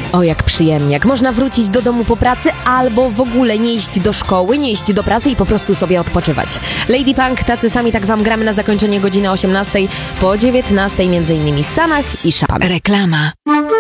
O, jak przyjemnie. Jak można wrócić do domu po pracy albo w ogóle nie iść do szkoły, nie iść do pracy i po prostu sobie odpoczywać. Lady Punk, tacy sami tak wam gramy na zakończenie godziny 18 po 19, m.in. Sanach i Szapan. Reklama.